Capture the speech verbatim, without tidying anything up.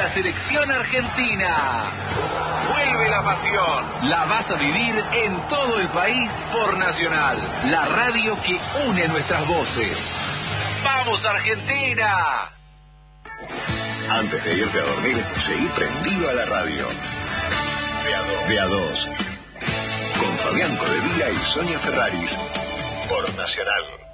la selección argentina. Vuelve la pasión. La vas a vivir en todo el país por Nacional, la radio que une nuestras voces. ¡Vamos, Argentina! Antes de irte a dormir, seguí prendido a la radio. De a dos. De a dos. Con Fabián Codevila y Sonia Ferraris. Por Nacional.